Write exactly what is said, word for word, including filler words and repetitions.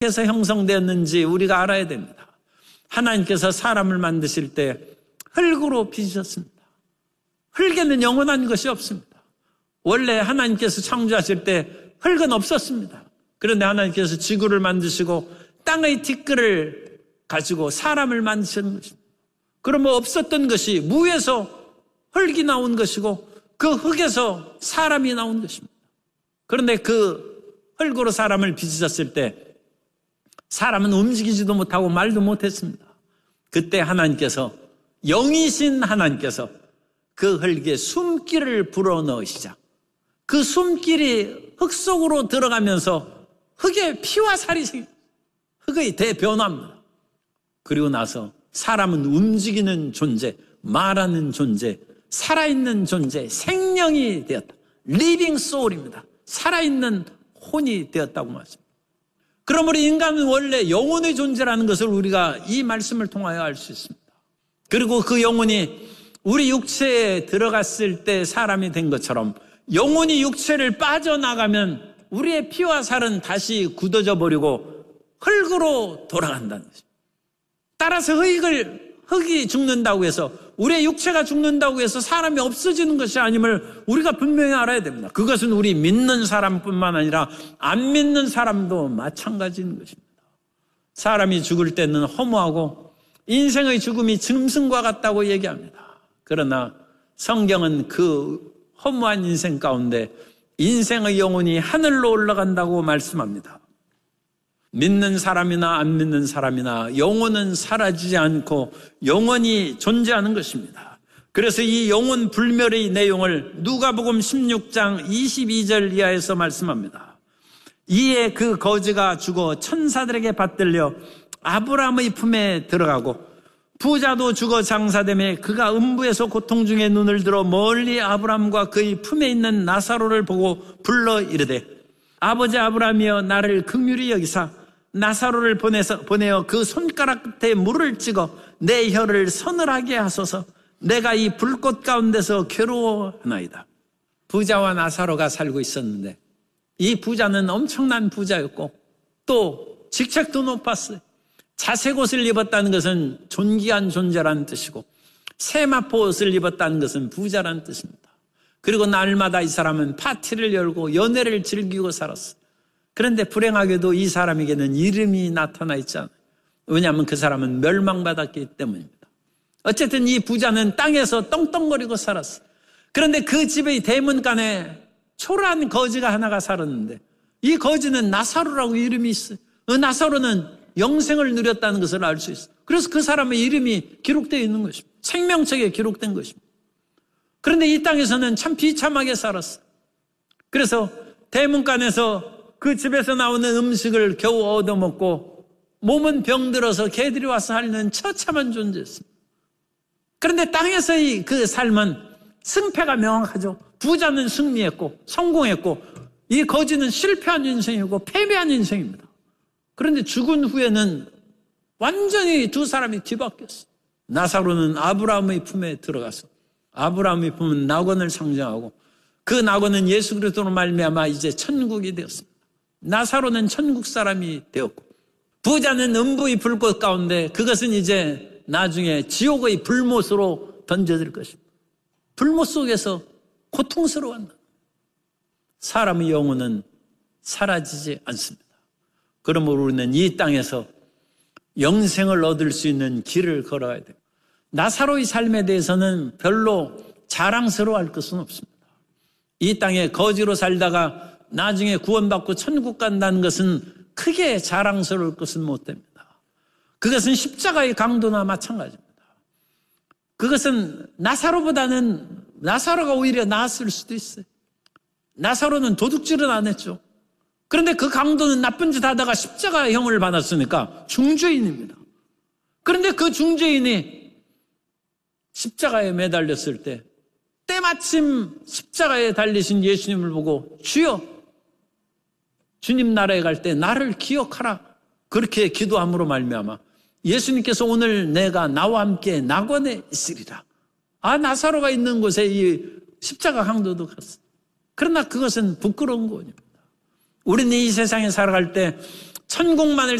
어떻게 형성되었는지 우리가 알아야 됩니다. 하나님께서 사람을 만드실 때 흙으로 빚으셨습니다. 흙에는 영원한 것이 없습니다. 원래 하나님께서 창조하실 때 흙은 없었습니다. 그런데 하나님께서 지구를 만드시고 땅의 티끌을 가지고 사람을 만드시는 것입니다. 그러면 없었던 것이 무에서 흙이 나온 것이고 그 흙에서 사람이 나온 것입니다. 그런데 그 흙으로 사람을 빚으셨을 때 사람은 움직이지도 못하고 말도 못했습니다. 그때 하나님께서, 영이신 하나님께서 그 흙에 숨길을 불어넣으시자 그 숨길이 흙 속으로 들어가면서 흙에 피와 살이 생깁니다. 흙의 대변화입니다. 그리고 나서 사람은 움직이는 존재, 말하는 존재, 살아있는 존재, 생명이 되었다. 리빙 소울입니다. 살아있는 혼이 되었다고 말씀합니다. 그러므로 인간은 원래 영혼의 존재라는 것을 우리가 이 말씀을 통하여 알 수 있습니다. 그리고 그 영혼이 우리 육체에 들어갔을 때 사람이 된 것처럼 영혼이 육체를 빠져나가면 우리의 피와 살은 다시 굳어져 버리고 흙으로 돌아간다는 것입니다. 따라서 흙을, 흙이 죽는다고 해서 우리의 육체가 죽는다고 해서 사람이 없어지는 것이 아님을 우리가 분명히 알아야 됩니다. 그것은 우리 믿는 사람뿐만 아니라 안 믿는 사람도 마찬가지인 것입니다. 사람이 죽을 때는 허무하고 인생의 죽음이 짐승과 같다고 얘기합니다. 그러나 성경은 그 허무한 인생 가운데 인생의 영혼이 하늘로 올라간다고 말씀합니다. 믿는 사람이나 안 믿는 사람이나 영혼은 사라지지 않고 영원히 존재하는 것입니다. 그래서 이 영혼 불멸의 내용을 누가복음 십육 장 이십이 절 이하에서 말씀합니다. 이에 그 거지가 죽어 천사들에게 받들려 아브라함의 품에 들어가고 부자도 죽어 장사되매 그가 음부에서 고통 중에 눈을 들어 멀리 아브라함과 그의 품에 있는 나사로를 보고 불러 이르되 아버지 아브라함이여 나를 긍휼히 여기사 나사로를 보내서, 보내어 그 손가락 끝에 물을 찍어 내 혀를 서늘하게 하소서. 내가 이 불꽃 가운데서 괴로워하나이다. 부자와 나사로가 살고 있었는데 이 부자는 엄청난 부자였고 또 직책도 높았어요. 자색 옷을 입었다는 것은 존귀한 존재라는 뜻이고 세마포 옷을 입었다는 것은 부자라는 뜻입니다. 그리고 날마다 이 사람은 파티를 열고 연애를 즐기고 살았어요. 그런데 불행하게도 이 사람에게는 이름이 나타나 있지 않아요. 왜냐하면 그 사람은 멸망받았기 때문입니다. 어쨌든 이 부자는 땅에서 떵떵거리고 살았어요. 그런데 그 집의 대문간에 초라한 거지가 하나가 살았는데 이 거지는 나사로라고 이름이 있어요. 그 나사로는 영생을 누렸다는 것을 알 수 있어요. 그래서 그 사람의 이름이 기록되어 있는 것입니다. 생명책에 기록된 것입니다. 그런데 이 땅에서는 참 비참하게 살았어요. 그래서 대문간에서 그 집에서 나오는 음식을 겨우 얻어먹고 몸은 병들어서 개들이 와서 앓는 처참한 존재였습니다. 그런데 땅에서의 그 삶은 승패가 명확하죠. 부자는 승리했고 성공했고 이 거지는 실패한 인생이고 패배한 인생입니다. 그런데 죽은 후에는 완전히 두 사람이 뒤바뀌었어요. 나사로는 아브라함의 품에 들어가서 아브라함의 품은 낙원을 상징하고 그 낙원은 예수 그리스도로 말미암아 이제 천국이 되었습니다. 나사로는 천국 사람이 되었고 부자는 음부의 불꽃 가운데 그것은 이제 나중에 지옥의 불못으로 던져질 것입니다. 불못 속에서 고통스러워한다. 사람의 영혼은 사라지지 않습니다. 그러므로 우리는 이 땅에서 영생을 얻을 수 있는 길을 걸어야 돼요. 나사로의 삶에 대해서는 별로 자랑스러워할 것은 없습니다. 이 땅에 거지로 살다가 나중에 구원받고 천국 간다는 것은 크게 자랑스러울 것은 못 됩니다. 그것은 십자가의 강도나 마찬가지입니다. 그것은 나사로보다는 나사로가 오히려 나았을 수도 있어요. 나사로는 도둑질은 안 했죠. 그런데 그 강도는 나쁜 짓 하다가 십자가형을 받았으니까 중죄인입니다. 그런데 그 중죄인이 십자가에 매달렸을 때 때마침 십자가에 달리신 예수님을 보고 주여 주님 나라에 갈 때 나를 기억하라 그렇게 기도함으로 말미암아 예수님께서 오늘 내가 나와 함께 낙원에 있으리라. 아 나사로가 있는 곳에 이 십자가 강도도 갔어. 그러나 그것은 부끄러운 거입니다. 우리는 이 세상에 살아갈 때 천국만을